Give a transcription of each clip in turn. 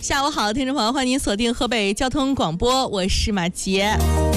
下午好，听众朋友，欢迎您锁定河北交通广播，我是马杰。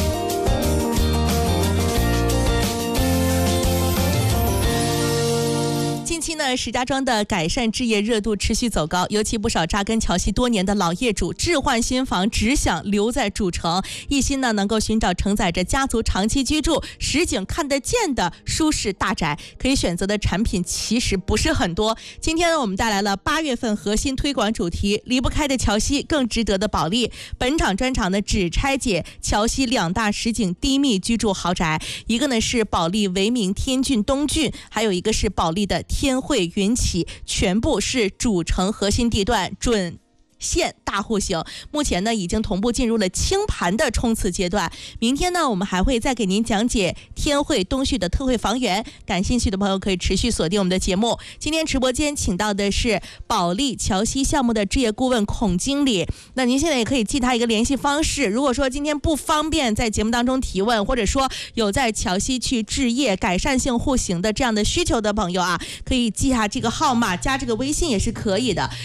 近期呢，石家庄的改善置业热度持续走高，尤其不少扎根桥西多年的老业主置换新房，只想留在主城，一心呢能够寻找承载着家族长期居住、实景看得见的舒适大宅。可以选择的产品其实不是很多。今天呢，我们带来了8月份核心推广主题：离不开的桥西，更值得的保利。本场专场呢，只拆解桥西2大实景低密居住豪宅，一个呢是保利维明天骏东骏，还有一个是保利的天汇云起，全部是主城核心地段，准县大户型，目前呢已经同步进入了清盘的冲刺阶段。明天呢，我们还会再给您讲解天汇东旭的特惠房源，感兴趣的朋友可以持续锁定我们的节目。今天直播间请到的是保利桥西项目的置业顾问孔经理，那您现在也可以记他一个联系方式。如果说今天不方便在节目当中提问，或者说有在桥西去置业改善性户型的这样的需求的朋友啊，可以记下这个号码，加这个微信也是可以的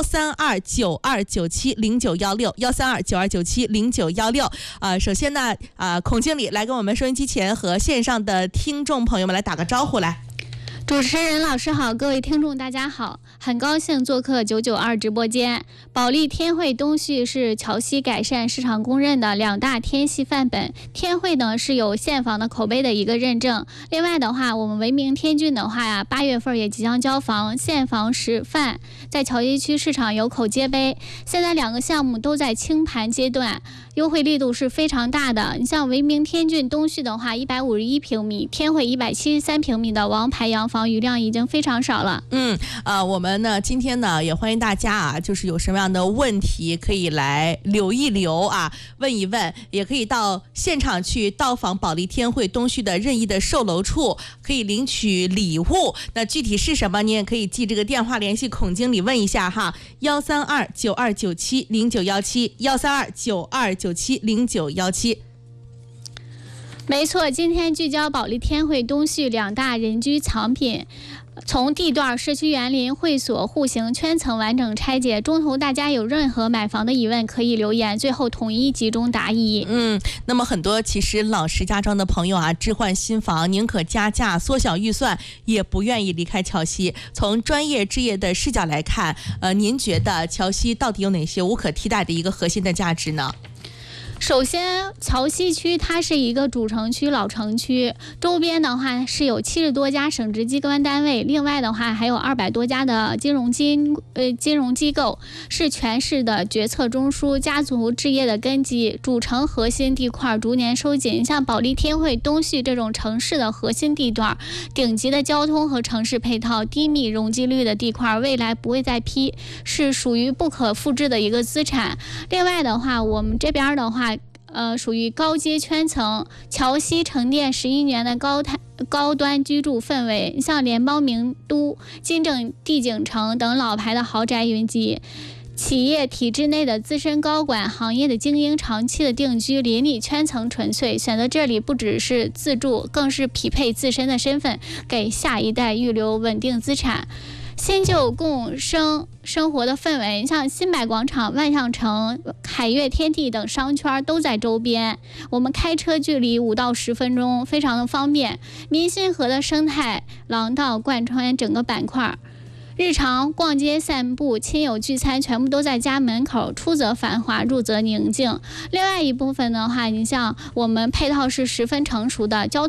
，13292970916，13292970916。首先呢，孔经理来跟我们收音机前和线上的听众朋友们来打个招呼来。 主持人老师好，各位听众大家好，很高兴做客992直播间。保利天汇东旭是桥西改善市场公认的2大天系范本，天汇呢是有现房的口碑的一个认证。另外的话，我们维明天骏的话呀，8月份也即将交房，现房实范，在桥西区市场有口皆碑。现在2个项目都在清盘阶段，优惠力度是非常大的。你像维明天骏东旭的话，151平米，天汇173平米的王牌洋房，余量已经非常少了。 我们呢今天呢也欢迎大家啊，就是有什么样的问题可以来留一留啊，问一问，也可以到现场去到访保利天汇东旭的任意的售楼处，可以领取礼物。那具体是什么，你也可以记这个电话联系孔经理问一下哈，13292970917，13292970917。 没错，今天聚焦保利天汇东旭2大人居藏品，从地段、社区园林、会所、户型、圈层完整拆解。中途大家有任何买房的疑问可以留言，最后统一集中答疑。 那么很多其实老石家庄的朋友啊，置换新房宁可加价缩小预算，也不愿意离开桥西。从专业置业的视角来看，您觉得桥西到底有哪些无可替代的一个核心的价值呢？ 首先，桥西区它是一个主城区、老城区，周边的话是有70多家省直机关单位，另外的话还有200多家的金融机构，是全市的决策中枢，家族置业的根基。主城核心地块逐年收紧，像保利天汇东旭这种城市的核心地段，顶级的交通和城市配套、低密容积率的地块，未来不会再批，是属于不可复制的一个资产。另外的话，我们这边的话属于高阶圈层，桥西沉淀11年的高端居住氛围，像联邦名都、金正帝景城等老牌的豪宅云集，企业体制内的资深高管、行业的精英长期的定居，邻里圈层纯粹，选择这里不只是自住，更是匹配自身的身份，给下一代预留稳定资产。新旧共生生活的氛围，像新百广场、万象城、海悦天地等商圈都在周边，我们开车距离5到10分钟，非常的方便。民心河的生态廊道贯穿整个板块，日常逛街散步、亲友聚餐全部都在家门口，出则繁华，入则宁静。另外一部分的话，你像我们配套是十分成熟的交通